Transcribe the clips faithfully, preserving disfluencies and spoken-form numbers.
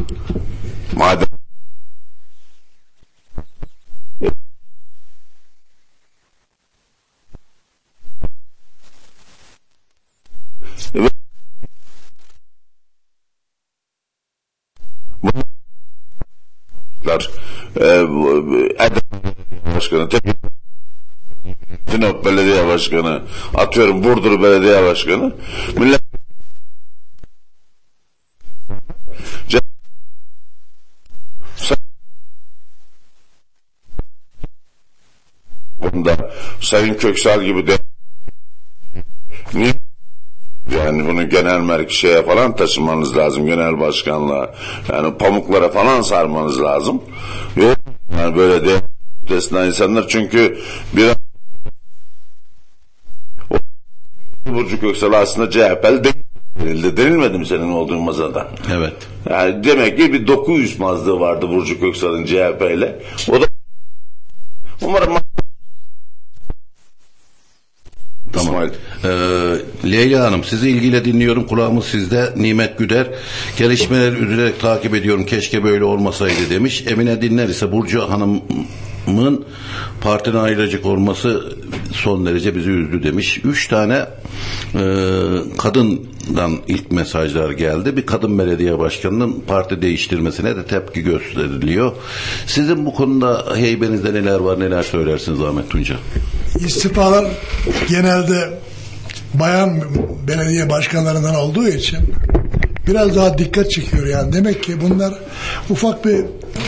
Madem e, başkanı, Sinop Belediye Başkanı, atıyorum Burdur Belediye Başkanı, millet bunda Sayın Köksal gibi de niye? Yani bunu genel merkezeye falan taşımanız lazım, genel başkanlığa. Yani pamuklara falan sarmanız lazım. Yok yani böyle de müstesna insanlar, çünkü bir Burcu Köksal aslında C H P'li denildi. Denilmedi mi senin olduğun masada? Evet. Yani demek ki bir doku uyuşmazlığı vardı Burcu Köksal'ın C H P ile. O da umarım. Tamam. Ee, Leyla Hanım, sizi ilgiyle dinliyorum. Kulağımız sizde. Nimet Güder, gelişmeleri üzülerek takip ediyorum. Keşke böyle olmasaydı demiş. Emine Dinler ise Burcu Hanım'ın partiden ayrılacak olması son derece bizi üzdü demiş. Üç tane e, kadından ilk mesajlar geldi. Bir kadın belediye başkanının parti değiştirmesine de tepki gösteriliyor. Sizin bu konuda heybenizde neler var, neler söylersiniz Ahmet Tunca? İstifalar genelde bayan belediye başkanlarından olduğu için biraz daha dikkat çekiyor yani. Demek ki bunlar ufak bir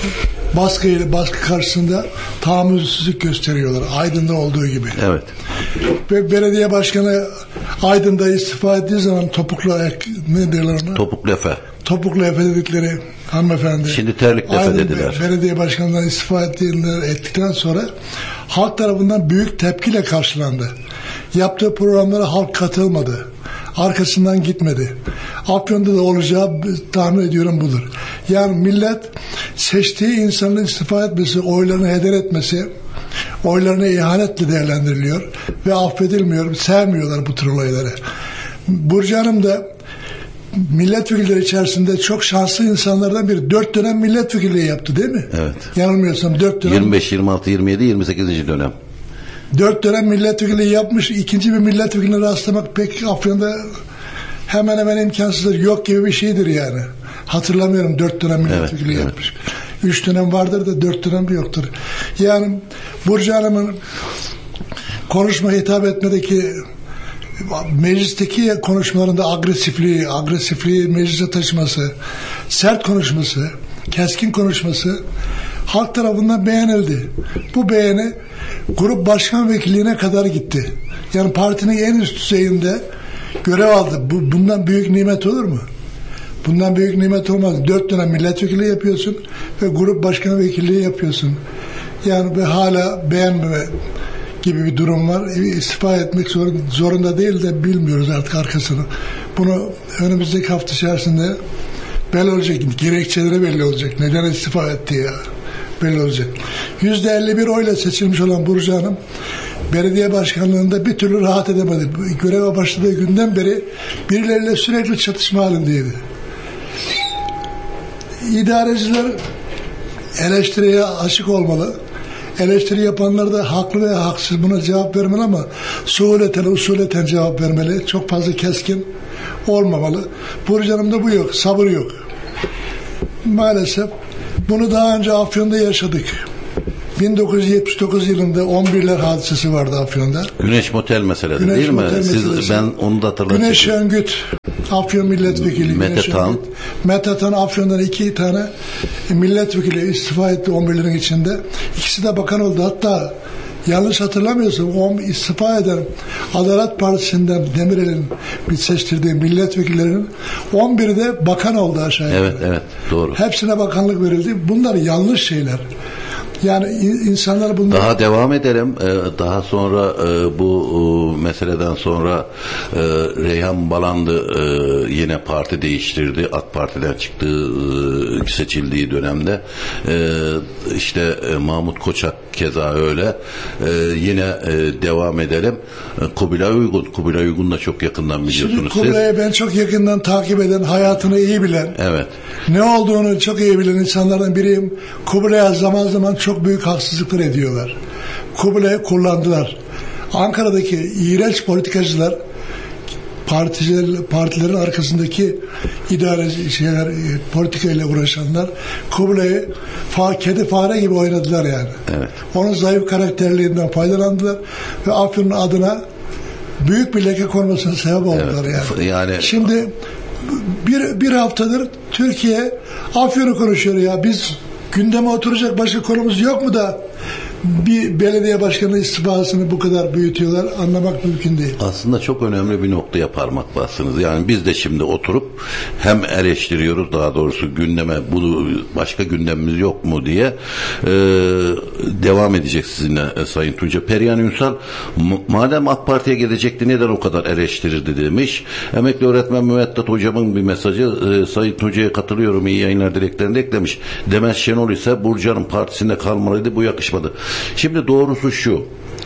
baskı baskı karşısında tahammülsüzlük gösteriyorlar. Aydın'da olduğu gibi. Evet. Ve belediye başkanı Aydın'da istifa ettiği zaman topuklu ne derler ona? Topuklu efe. Topuklu efe dedikleri hanımefendi. Şimdi terlikli efe dediler. Belediye başkanından istifa ettiğinden, ettikten sonra halk tarafından büyük tepkiyle karşılandı. Yaptığı programlara halk katılmadı. Arkasından gitmedi. Afyon'da da olacağı tahmin ediyorum budur. Yani millet seçtiği insanın istifa etmesi, oylarını heder etmesi, oylarını ihanetle değerlendiriliyor ve affedilmiyor. Sevmiyorlar bu tür olayları. Burcu Hanım da milletvekilleri içerisinde çok şanslı insanlardan biri. Dört dönem milletvekilliği yaptı değil mi? Evet. Yanılmıyorsam dört dönem. yirmi beş, yirmi altı, yirmi yedi, yirmi sekizinci dönem. Dört dönem milletvekilliği yapmış. İkinci bir milletvekiline rastlamak pek Afyon'da hemen hemen imkansızdır. Yok gibi bir şeydir yani. Hatırlamıyorum dört dönem milletvekilliği evet, yapmış. Evet. Üç dönem vardır da dört dönem yoktur. Yani Burcu Hanım'ın konuşma, hitap etmedeki meclisteki konuşmalarında agresifliği, agresifliği meclise taşıması, sert konuşması, keskin konuşması halk tarafından beğenildi. Bu beğeni grup başkan vekilliğine kadar gitti. Yani partinin en üst düzeyinde görev aldı. Bu, bundan büyük nimet olur mu? Bundan büyük nimet olmaz. Dört dönem milletvekili yapıyorsun ve grup başkan vekilliği yapıyorsun. Yani ve hala beğenmeme gibi bir durum var. İstifa etmek zorunda değil de bilmiyoruz artık arkasını. Bunu önümüzdeki hafta içerisinde belli olacak. Gerekçeleri belli olacak. Neden istifa etti ya? Belli olacak. Yüzde elli bir oyla seçilmiş olan Burcu Hanım belediye başkanlığında bir türlü rahat edemedi. Göreve başladığı günden beri birileriyle sürekli çatışma halindeydi. İdareciler eleştiriye açık olmalı. Eleştiri yapanlar da haklı ve haksız buna cevap vermeli ama suhuleten, usuleten cevap vermeli. Çok fazla keskin olmamalı. Burcu Hanım'da bu yok. Sabır yok. Maalesef bunu daha önce Afyon'da yaşadık. bin dokuz yüz yetmiş dokuz yılında on birler hadisesi vardı Afyon'da. Güneş Motel meselesi Güneş değil Motel mi? Siz, meselesi. ben onu da hatırlatıyorum. Güneş Öngüt, Afyon milletvekili. Mete Tan. Mete Tan Afyon'dan iki tane milletvekili istifa etti on birlerin içinde. İkisi de bakan oldu. Hatta yanlış hatırlamıyorsam o istifa eden Adalet Partisi'nden Demirel'in bir seçtirdiği milletvekillerinin on biri de bakan oldu aşağı yukarı. Evet, evet, doğru. Hepsine bakanlık verildi. Bunlar yanlış şeyler. Yani insanlar bunlar... Daha devam edelim. Ee, daha sonra e, bu e, meseleden sonra e, Reyhan Balandı e, yine parti değiştirdi. AK Parti'den çıktığı, e, seçildiği dönemde. E, işte e, Mahmut Koçak keza öyle. E, yine e, devam edelim. E, Kubilay Uygun. Kubilay Uygun da çok yakından biliyorsunuz siz. Kubilay'ı ben çok yakından takip eden, hayatını iyi bilen. Evet. Ne olduğunu çok iyi bilen insanlardan biriyim. Kubilay'a zaman zaman çok büyük haksızlıklar ediyorlar. Kubilay'ı kullandılar. Ankara'daki iğrenç politikacılar, particiler, partilerin arkasındaki idareci şeyler, politikayla uğraşanlar Kubilay'ı fa, kedi fare gibi oynadılar yani. Evet. Onun zayıf karakterliğinden faydalandılar ve Afyon'un adına büyük bir leke konmasına sebep oldular evet. yani. yani. Şimdi bir, bir haftadır Türkiye Afyon'u konuşuyor ya. Biz gündeme oturacak başka konumuz yok mu da bir belediye başkanı istifasını bu kadar büyütüyorlar, anlamak mümkün değil. Aslında çok önemli bir noktaya parmak bastınız. Yani biz de şimdi oturup hem eleştiriyoruz, daha doğrusu gündeme bunu başka gündemimiz yok mu diye e, devam edecek sizinle e, Sayın Tunca. Perihan Ünsal madem AK Parti'ye gelecekti neden o kadar eleştirirdi demiş. Emekli öğretmen Müveddat hocamın bir mesajı e, Sayın Tunca'ya katılıyorum, iyi yayınlar dileklerini eklemiş. Demet Şenol ise Burcu'nun partisinde kalmalıydı, bu yakışmadı. Şimdi doğrusu şu,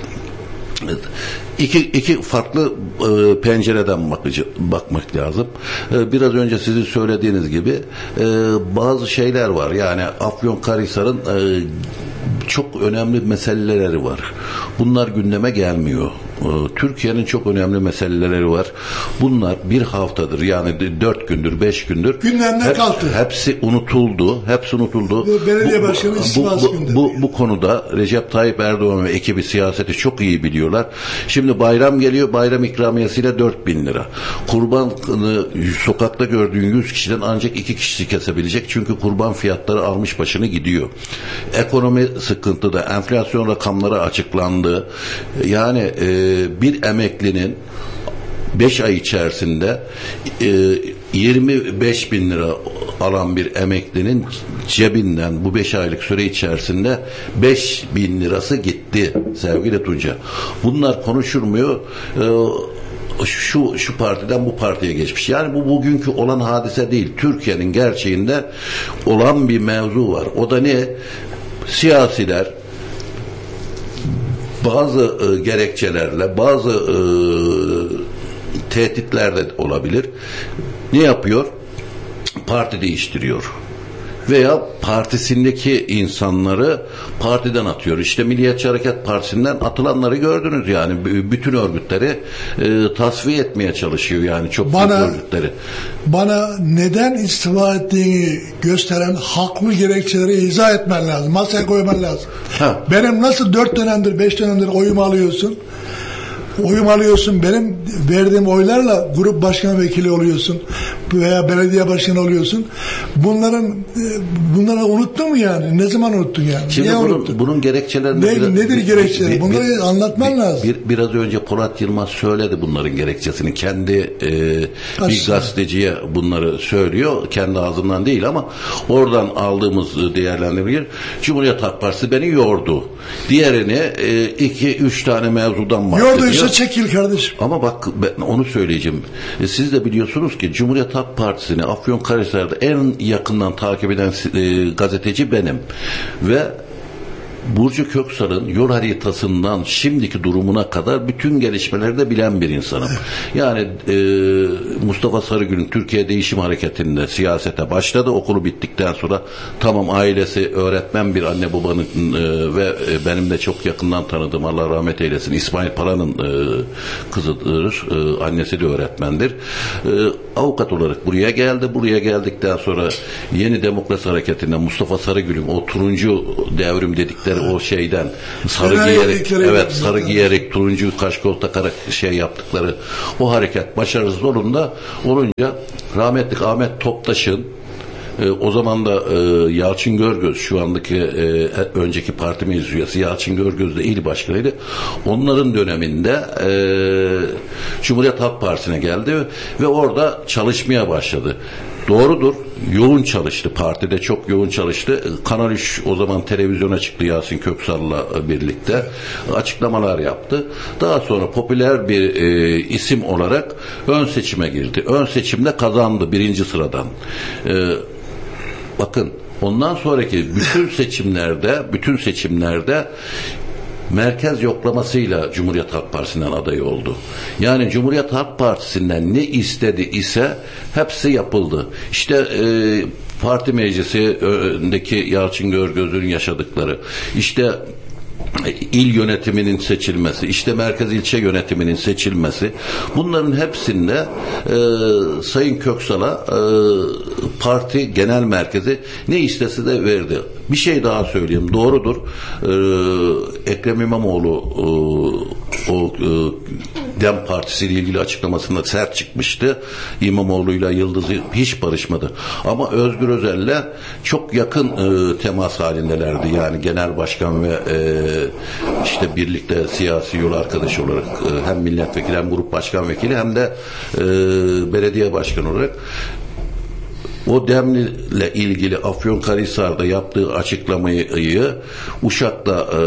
iki, iki farklı e, pencereden bakıcı, bakmak lazım. E, biraz önce sizin söylediğiniz gibi e, bazı şeyler var. Yani Afyonkarahisar'ın e, çok önemli meseleleri var. Bunlar gündeme gelmiyor. Türkiye'nin çok önemli meseleleri var. Bunlar bir haftadır, yani dört gündür, beş gündür gündemden hep, kalktı. Hepsi unutuldu. Hepsi unutuldu. Ve belediye başkanı bu, istifası bu, gündemi. bu, bu konuda Recep Tayyip Erdoğan ve ekibi siyaseti çok iyi biliyorlar. Şimdi bayram geliyor. Bayram ikramiyesiyle dört bin lira. Kurbanı sokakta gördüğün yüz kişiden ancak iki kişi kesebilecek. Çünkü kurban fiyatları almış başını gidiyor. Ekonomi sıkıntıda. Enflasyon rakamları açıklandı. Yani e, bir emeklinin beş ay içerisinde yirmi beş bin lira alan bir emeklinin cebinden bu beş aylık süre içerisinde beş bin lirası gitti sevgili Tunca. Bunlar konuşulmuyor. Şu şu partiden bu partiye geçmiş. Yani bu bugünkü olan hadise değil. Türkiye'nin gerçeğinde olan bir mevzu var. O da ne? Siyasiler bazı e, gerekçelerle, bazı e, tehditler de olabilir. Ne yapıyor? Parti değiştiriyor. Veya partisindeki insanları partiden atıyor. İşte Milliyetçi Hareket Partisi'nden atılanları gördünüz yani. Bütün örgütleri e, tasfiye etmeye çalışıyor yani çok bana, büyük örgütleri. Bana neden istifa ettiğini gösteren haklı gerekçeleri izah etmen lazım. Masaya koyman lazım. Ha. Benim nasıl dört dönemdir, beş dönemdir oyumu alıyorsun? Oyum alıyorsun, benim verdiğim oylarla grup başkan vekili oluyorsun veya belediye başkanı oluyorsun. Bunların bunları unuttun mu yani? Ne zaman unuttun yani? Şimdi Niye bunun, unuttun? bunun gerekçeleri ne, biraz, nedir gerekçeleri? Bir, bunları bir, anlatman bir, lazım. Bir, biraz önce Polat Yılmaz söyledi bunların gerekçesini. Kendi e, bir gazeteciye bunları söylüyor. Kendi ağzından değil ama oradan aldığımız değerlendirmeler Cumhuriyet Halk Partisi beni yordu. Diğerini e, iki, üç tane mevzudan bahsediyor. Yorduysa çekil kardeşim. Ama bak ben onu söyleyeceğim. E, siz de biliyorsunuz ki Cumhuriyet Halk Partisi'ni Afyonkarahisar'da en yakından takip eden e, gazeteci benim. Ve Burcu Köksal'ın yol haritasından şimdiki durumuna kadar bütün gelişmeleri de bilen bir insanım. Yani e, Mustafa Sarıgül'ün Türkiye Değişim Hareketi'nde siyasete başladı. Okulu bittikten sonra tamam ailesi öğretmen bir anne babanın e, ve e, benim de çok yakından tanıdığım Allah rahmet eylesin İsmail Pala'nın e, kızıdır. E, annesi de öğretmendir. E, avukat olarak buraya geldi. Buraya geldikten sonra Yeni Demokrasi Hareketi'nde Mustafa Sarıgül'ün o turuncu devrim dedikleri o şeyden sarı Fena giyerek evet sarı yani. giyerek turuncu kaşkol takarak şey yaptıkları o hareket başarısız olunca olunca rahmetli Ahmet Toptaş'ın e, o zaman da e, Yalçın Görgöz şu andaki e, önceki parti meclis üyesi Yalçın Görgöz de il başkanıydı. Onların döneminde e, Cumhuriyet Halk Partisi'ne geldi ve orada çalışmaya başladı. Doğrudur. Yoğun çalıştı. Partide çok yoğun çalıştı. Kanal üç o zaman televizyona çıktı Yasin Köksal'la birlikte. Açıklamalar yaptı. Daha sonra popüler bir e, isim olarak ön seçime girdi. Ön seçimde kazandı birinci sıradan. E, bakın ondan sonraki bütün seçimlerde bütün seçimlerde merkez yoklamasıyla Cumhuriyet Halk Partisi'nden aday oldu. Yani Cumhuriyet Halk Partisi'nden ne istedi ise hepsi yapıldı. İşte e, parti meclisi önündeki Yalçın Görgöz'ün yaşadıkları, işte il yönetiminin seçilmesi, işte merkez ilçe yönetiminin seçilmesi, bunların hepsinde e, Sayın Köksal'a e, parti genel merkezi ne istese de verdi. Bir şey daha söyleyeyim, doğrudur. E, Ekrem İmamoğlu e, o e, Dem Partisi ile ilgili açıklamasında sert çıkmıştı. İmamoğlu'yla Yıldız'ı hiç barışmadı. Ama Özgür Özel'le çok yakın e, temas halindelerdi. Yani genel başkan ve e, işte birlikte siyasi yol arkadaşı olarak e, hem milletvekili hem grup başkan vekili hem de e, belediye başkanı olarak. O Demli'yle ilgili Afyonkarahisar'da yaptığı açıklamayı Uşak'ta e,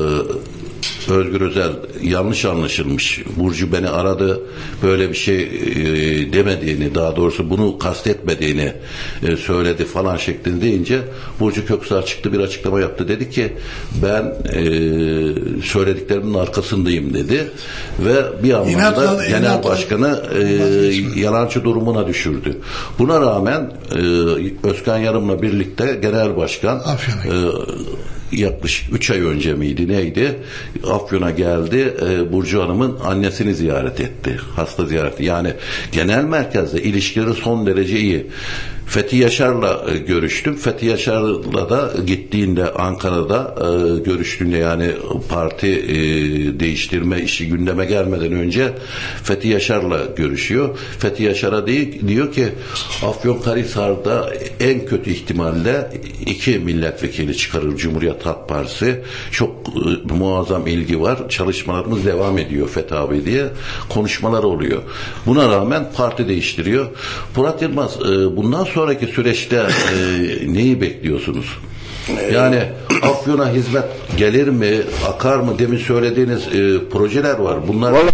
Özgür Özel yanlış anlaşılmış. Burcu beni aradı, böyle bir şey e, demediğini, daha doğrusu bunu kastetmediğini e, söyledi falan şeklinde deyince Burcu Köksal çıktı, bir açıklama yaptı. Dedi ki ben e, söylediklerimin arkasındayım dedi ve bir anlamda İnatla, genel inatla, başkanı e, yalancı durumuna düşürdü. Buna rağmen e, Özkan Yarım'la birlikte genel başkan e, yaklaşık üç ay önce miydi neydi, Afyon'a geldi, e, Burcu Hanım'ın annesini ziyaret etti, hasta ziyareti. Yani genel merkezde ilişkileri son derece iyi. Fethi Yaşar'la e, görüştüm. Fethi Yaşar'la da gittiğinde Ankara'da e, görüştüğünde, yani parti e, değiştirme işi gündeme gelmeden önce Fethi Yaşar'la görüşüyor. Fethi Yaşar'a değil, diyor ki Afyonkarahisar'da en kötü ihtimalle iki milletvekili çıkarır Cumhuriyet Halk Partisi. Çok e, muazzam ilgi var. Çalışmalarımız devam ediyor Fethi abi diye konuşmalar oluyor. Buna rağmen parti değiştiriyor. Murat Yılmaz, e, bundan sonra sonraki süreçte e, neyi bekliyorsunuz? Yani Afyon'a hizmet gelir mi, akar mı? Demin söylediğiniz e, projeler var. Bunlar Vallahi...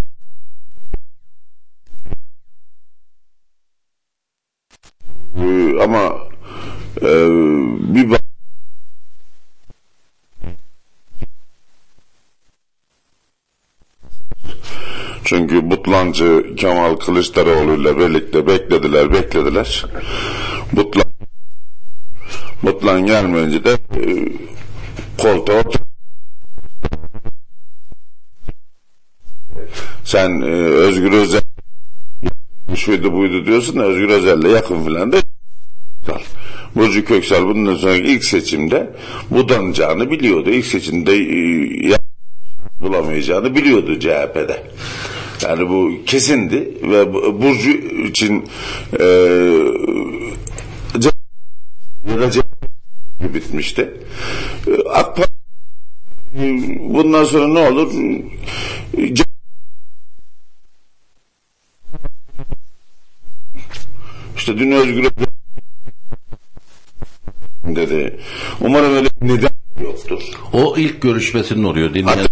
ama e, bir bak çünkü Butlancı Kemal Kılıçdaroğlu ile birlikte beklediler beklediler. Butlan Butlan gelmeyince de e, koltuğa otur. Sen e, Özgür Özel şuydu buydu diyorsun da Özgür Özel'le yakın filan da Burcu Köksal bundan sonraki ilk seçimde budanacağını biliyordu. İlk seçimde e, bulamayacağını biliyordu C H P'de. Yani bu kesindi ve Burcu için e, bitmişti. AK Parti bundan sonra ne olur? İşte dün Özgür dedi. Umarım öyle bir neden yoktur. O ilk görüşmesinin oluyor. Dinleyen...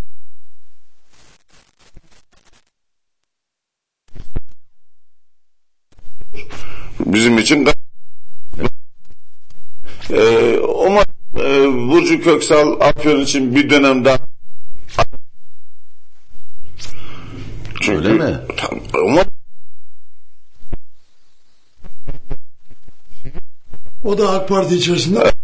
Bizim için e, umarım e, Burcu Köksal Afyon için bir dönem daha çünkü, öyle mi? Umarım o da AK Parti içerisinde